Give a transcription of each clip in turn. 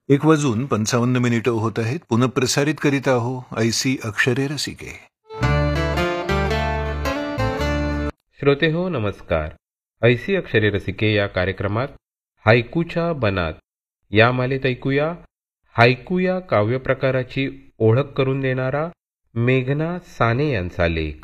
1:55 होत आहेत. पुनःप्रसारित करीत आहो ऐसी अक्षरे रसिके. श्रोते हो नमस्कार. ऐसी अक्षरे रसिके या कार्यक्रमात हायकूच्या बनात या मालेत ऐकूया हायकू या काव्यप्रकाराची ओळख करून देणारा मेघना साने यांचा लेख.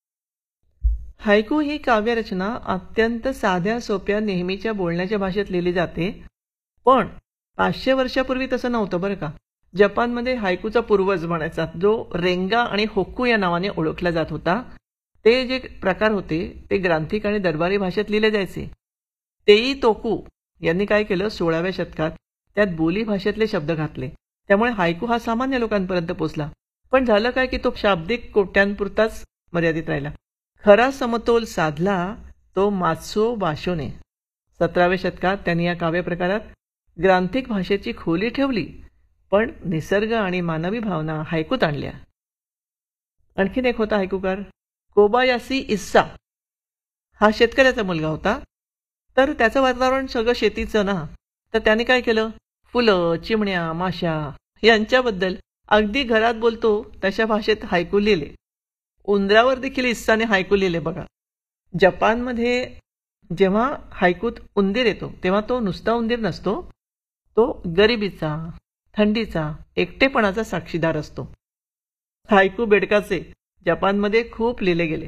हायकू ही काव्यरचना अत्यंत साध्या सोप्या नेहमीच्या बोलण्याच्या भाषेत लिहिली जाते. पण 500 वर्षापूर्वी तसं नव्हतं बरं का. जपानमध्ये हायकूचा पूर्वज म्हणायचा जो रेंगा आणि होक्कू या नावाने ओळखला जात होता. ते जे प्रकार होते ते ग्रांथिक आणि दरबारी भाषेत लिहिले जायचे. तेई तोकू यांनी काय केलं 16व्या शतकात त्यात बोली भाषेतले शब्द घातले. त्यामुळे हायकू हा सामान्य लोकांपर्यंत पोचला. पण झालं काय की तो शाब्दिक कोट्यांपुरताच मर्यादित राहिला. खरा समतोल साधला तो मात्सुओ बाशोने. 17व्या शतकात त्यांनी या काव्यप्रकारात ग्रांथिक भाषेची खोली ठेवली पण निसर्ग आणि मानवी भावना हायकूत आणल्या. आणखीन एक होता हायकूकार कोबायासी इस्सा. हा शेतकऱ्याचा मुलगा होता. तर त्याचं वातावरण सगळं शेतीचं ना. तर त्याने काय केलं फुलं चिमण्या माश्या यांच्याबद्दल अगदी घरात बोलतो तशा भाषेत हायकू लिहिले. उंदरावर देखील इस्साने हायकू लिहिले बघा. जपानमध्ये जेव्हा हायकूत उंदीर येतो तेव्हा तो नुसता उंदीर नसतो. तो गरिबीचा थंडीचा एकटेपणाचा साक्षीदार असतो. हायकू बेडकाचे जपानमध्ये खूप लिहिले गेले.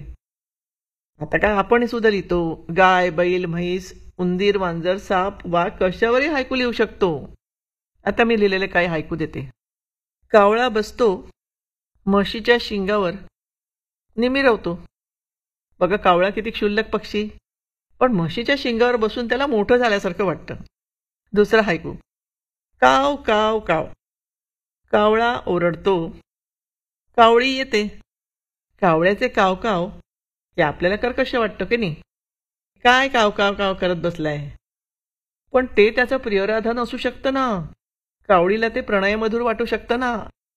आता काय आपण सुद्धा लिहितो. गाय बैल म्हैस उंदीर मांजर साप वाघ कशावरही हायकू लिहू शकतो. आता मी लिहिलेले काही हायकू देते. कावळा बसतो म्हशीच्या शिंगावर निमिरवतो. बघा कावळा किती क्षुल्लक पक्षी पण म्हशीच्या शिंगावर बसून त्याला मोठं झाल्यासारखं वाटतं. दुसरा हायकू काव काव काव. कावळा ओरडतो कावळी येते. कावळ्याचे काव काव हे आपल्याला कर्कश वाटतं की नाही. काय काव काव काव करत बसलाय. पण ते त्याचं प्रियराधन असू शकतं ना. कावळीला ते प्रणयमधुर वाटू शकतं ना.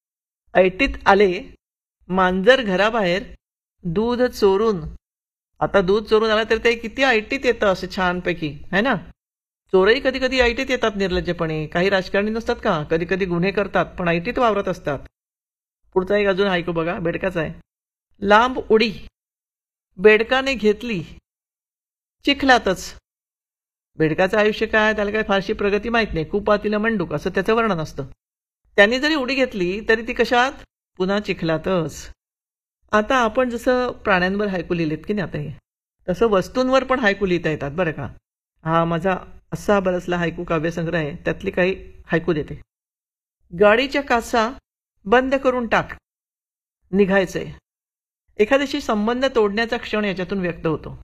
ऐटीत आले मांजर घराबाहेर दूध चोरून. आता दूध चोरून आला तर ते किती ऐटीत येतं असं छानपैकी है ना. चोरही कधी कधी ऐटीत येतात निर्लज्जपणे. काही राजकारणी नसतात का कधी कधी गुन्हे करतात पण ऐटीत वावरत असतात. पुढचा एक अजून ऐकू बघा बेडकाचा आहे. लांब उडी. बेडकाने घेतली चिखलातच. बेडकाचं आयुष्य काय त्याला काय फारशी प्रगती माहीत नाही. कुपातीला मंडूक असं त्याचं वर्णन असतं. त्यांनी जरी उडी घेतली तरी ती कशात पुन्हा चिखलातच. आता आपण जसं प्राण्यांवर हायकू लिहिलेत की नाही आता हे तसं वस्तूंवर पण हायकू लिहिता येतात बरं का. हा माझा असा बरसला हायकू काव्यसंग्रह आहे. त्यातली काही हायकू देते. गाडीच्या काचा बंद करून टाक. निघायचंय. एखाद्याशी संबंध तोडण्याचा क्षण याच्यातून व्यक्त होतो.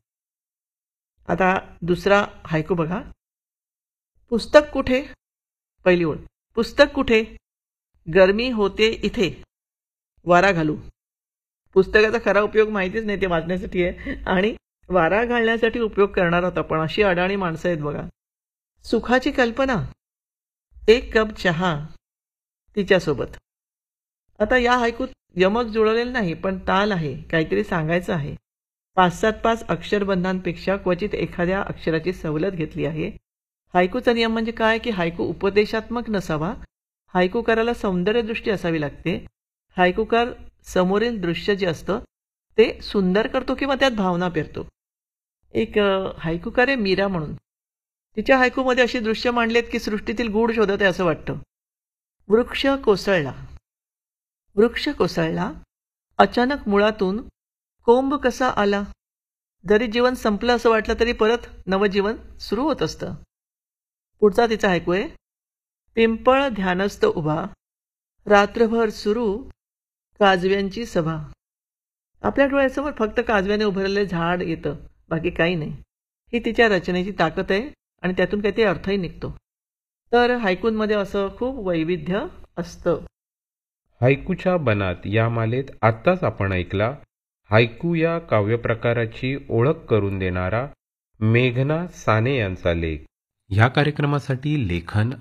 आता दुसरा हायकू बघा. पुस्तक कुठे. पहिली ओळ पुस्तक कुठे. गरमी होते इथे. वारा घालू. पुस्तकाचा खरा उपयोग माहितीच नाही ते वाचण्यासाठी आहे आणि वारा घालण्यासाठी उपयोग करणार होता पण अशी अडाणी माणसं आहेत बघा. सुखाची कल्पना. एक कप चहा तिच्यासोबत. आता या हायकूत यमक जुळवलेलं नाही पण ताल आहे. काहीतरी सांगायचं आहे. 5-7 अक्षरबंधांपेक्षा क्वचित एखाद्या अक्षराची सवलत घेतली आहे. हायकूचा नियम म्हणजे काय की हायकू उपदेशात्मक नसावा. हायकूकाराला सौंदर्यदृष्टी असावी लागते. हायकूकार समोरील दृश्य जे असतं ते सुंदर करतो किंवा त्यात भावना पेरतो. एक हायकूकार आहे मीरा म्हणून. तिच्या हायकूमध्ये अशी दृश्य मांडलेत की सृष्टीतील गूढ शोधत आहे असं वाटतं. वृक्ष कोसळला. वृक्ष कोसळला अचानक मुळातून कोंब कसा आला. जरी जीवन संपलं असं वाटलं तरी परत नवजीवन सुरू होत असतं. पुढचा तिचा हायकू आहे. पिंपळ ध्यानस्थ उभा रात्रभर सुरू काजव्यांची सभा. आपल्या डोळ्यासमोर फक्त काजव्याने उभारलेलं झाड येतं बाकी काही नाही. ही तिच्या रचनेची ताकद आहे आणि त्यातून काहीतरी अर्थही निघतो. तर हायकूंमध्ये असं खूप वैविध्य असतं. हायकूच्या बनात या मालेत आत्ताच आपण ऐकला हायकू या काव्यप्रकाराची ओळख करून देणारा मेघना साने यांचा लेख. या कार्यक्रमासाठी लेखन